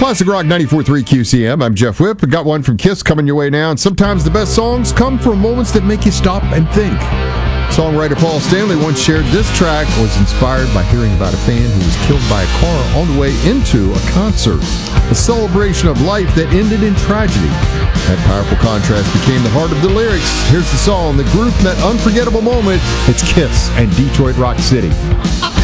Classic Rock 94.3 QCM. I'm Jeff Whip. I got one from Kiss coming your way now. And sometimes the best songs come from moments that make you stop and think. Songwriter Paul Stanley once shared this track was inspired by hearing about a fan who was killed by a car on the way into a concert. A celebration of life that ended in tragedy. That powerful contrast became the heart of the lyrics. Here's the song that grew from that unforgettable moment. It's Kiss and Detroit Rock City.